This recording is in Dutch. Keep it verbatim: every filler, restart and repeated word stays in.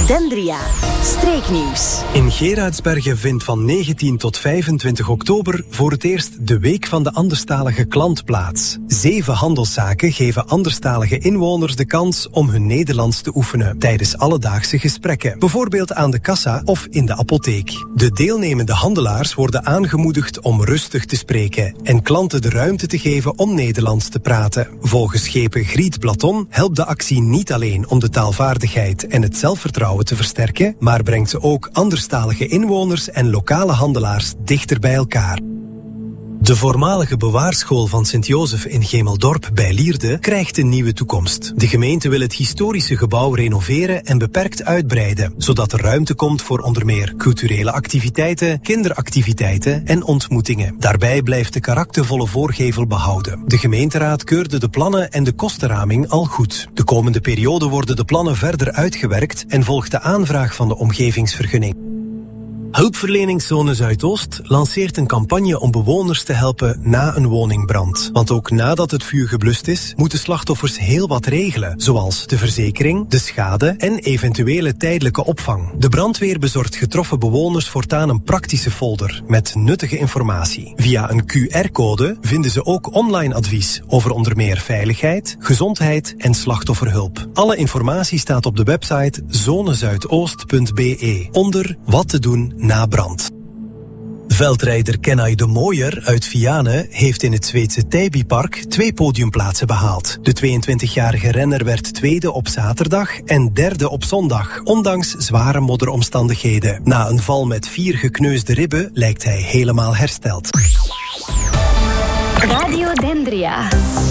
Dendria, streeknieuws. In Geraardsbergen vindt van negentien tot vijfentwintig oktober voor het eerst de Week van de Anderstalige Klant plaats. Zeven handelszaken geven anderstalige inwoners de kans om hun Nederlands te oefenen tijdens alledaagse gesprekken, bijvoorbeeld aan de kassa of in de apotheek. De deelnemende handelaars worden aangemoedigd om rustig te spreken en klanten de ruimte te geven om Nederlands te praten. Volgens schepen Griet Platon helpt de actie niet alleen om de taalvaardigheid en het zelfvertrouwen te versterken, maar brengt ze ook anderstalige inwoners en lokale handelaars dichter bij elkaar. De voormalige bewaarschool van Sint-Jozef in Gemeldorp bij Lierde krijgt een nieuwe toekomst. De gemeente wil het historische gebouw renoveren en beperkt uitbreiden, zodat er ruimte komt voor onder meer culturele activiteiten, kinderactiviteiten en ontmoetingen. Daarbij blijft de karaktervolle voorgevel behouden. De gemeenteraad keurde de plannen en de kostenraming al goed. De komende periode worden de plannen verder uitgewerkt en volgt de aanvraag van de omgevingsvergunning. Hulpverleningszone Zuidoost lanceert een campagne om bewoners te helpen na een woningbrand. Want ook nadat het vuur geblust is, moeten slachtoffers heel wat regelen, zoals de verzekering, de schade en eventuele tijdelijke opvang. De brandweer bezorgt getroffen bewoners voortaan een praktische folder met nuttige informatie. Via een Q R-code vinden ze ook online advies over onder meer veiligheid, gezondheid en slachtofferhulp. Alle informatie staat op de website zonezuidoost punt b e onder wat te doen na brand. Veldrijder Kenai de Mooier uit Vianen heeft in het Zweedse Täbypark twee podiumplaatsen behaald. De tweeëntwintigjarige renner werd tweede op zaterdag en derde op zondag, ondanks zware modderomstandigheden. Na een val met vier gekneusde ribben lijkt hij helemaal hersteld. Radio Dendria.